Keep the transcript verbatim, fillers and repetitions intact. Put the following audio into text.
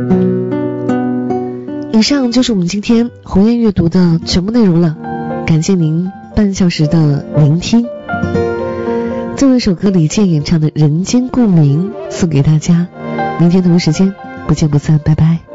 以上就是我们今天红颜阅读的全部内容了，感谢您半小时的聆听。最后一首歌李健演唱的《人间共鸣》送给大家，明天同一时间不见不散，拜拜。